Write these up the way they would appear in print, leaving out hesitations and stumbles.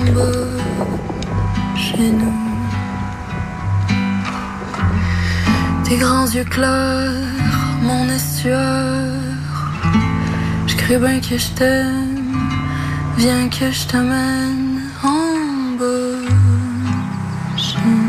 bas chez nous. Tes grands yeux clairs, mon estuaire. Je crée bien que je t'aime, viens que je t'amène en bas chez nous.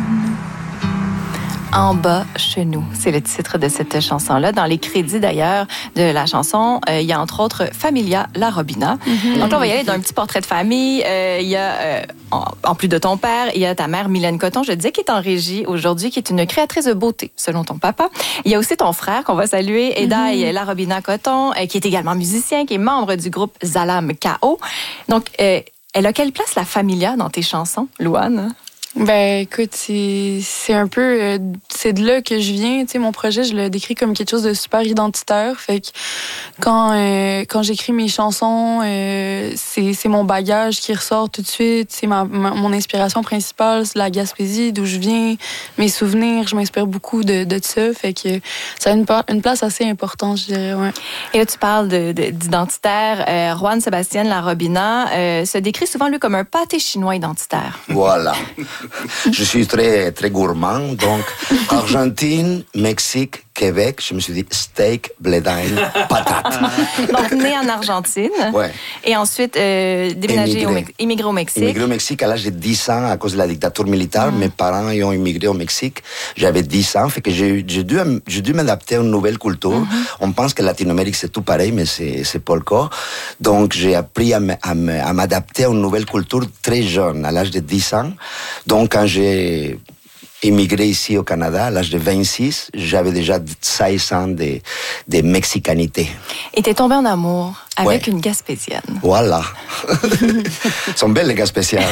En bas chez nous, c'est le titre de cette chanson-là. Dans les crédits d'ailleurs de la chanson, il y a entre autres Familia La Robina. Donc là, on va y aller d'un petit portrait de famille. Il y a, en plus de ton père, il y a ta mère Mylène Coton, je disais, qui est en régie aujourd'hui, qui est une créatrice de beauté, selon ton papa. Il y a aussi ton frère qu'on va saluer, Edaï La Robina Coton, qui est également musicien, qui est membre du groupe Zalam K.O. Donc, elle a quelle place la Familia dans tes chansons, Louane? Ben, écoute, c'est un peu... c'est de là que je viens. Tu sais, mon projet, je le décris comme quelque chose de super identitaire. Fait que quand j'écris mes chansons, c'est mon bagage qui ressort tout de suite. C'est mon inspiration principale, c'est la Gaspésie, d'où je viens, mes souvenirs. Je m'inspire beaucoup de ça. Fait que ça a une place assez importante, je dirais, ouais. Et là, tu parles d'identitaire. Juan Sébastien La Robina se décrit souvent, lui, comme un pâté chinois identitaire. Voilà. Je suis très, très gourmand, donc Argentine, Mexique, Québec, je me suis dit steak, blé d'Inde, patate. Donc, né en Argentine. Ouais. Et ensuite, immigré au Mexique. Immigré au Mexique à l'âge de 10 ans à cause de la dictature militaire. Mes parents y ont immigré au Mexique. J'avais 10 ans, fait que j'ai dû m'adapter à une nouvelle culture. On pense que Latino-Amérique, c'est tout pareil, mais c'est pas le cas. Donc, j'ai appris à m'adapter à une nouvelle culture très jeune, à l'âge de 10 ans. Donc, quand j'ai immigré ici au Canada, à l'âge de 26, j'avais déjà 16 ans de mexicanité. Et t'es tombé en amour avec une Gaspésienne. Voilà. Elles sont belles les Gaspésiennes.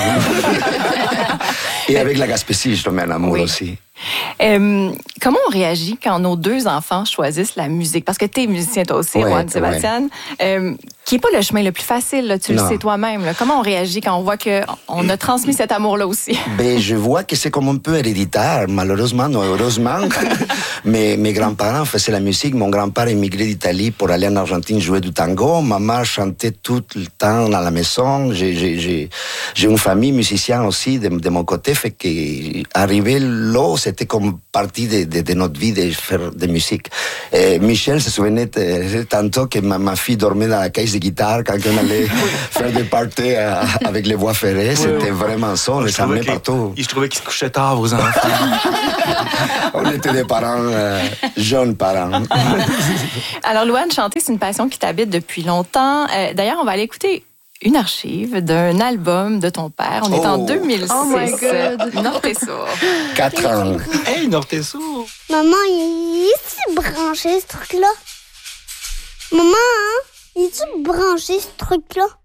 Et avec la Gaspésie, je tombe en amour aussi. Comment on réagit quand nos deux enfants choisissent la musique? Parce que t'es musicien toi aussi, Juan Sébastien, qui n'est pas le chemin le plus facile, là, tu le sais toi-même. Là. Comment on réagit quand on voit qu'on a transmis cet amour-là aussi? Ben, je vois que c'est comme un peu héréditaire, malheureusement ou heureusement. Mais mes grands-parents faisaient la musique. Mon grand-père émigré d'Italie pour aller en Argentine jouer du tango. Ma mère chantait tout le temps dans la maison. J'ai une famille musicienne aussi de mon côté. Fait qu'arriver là, c'était comme partie de notre vie de faire de musique. Et Michel se souvenait tantôt que ma fille dormait dans la caisse de guitare quand on allait faire des parties avec les voies ferrées. C'était vraiment ça, on les amenait partout. Je trouvais qu'ils se couchaient tard, vos enfants. On était des parents, jeunes parents. Alors, Louane, chanter, c'est une passion qui t'habite depuis longtemps. D'ailleurs, on va aller écouter une archive d'un album de ton père. On est en 2006. Oh my God. Nord et Sourd. 4 ans. Hey, Nord et Sourd. Maman, il est-tu branché, ce truc-là? Maman, il est-tu branché, ce truc-là?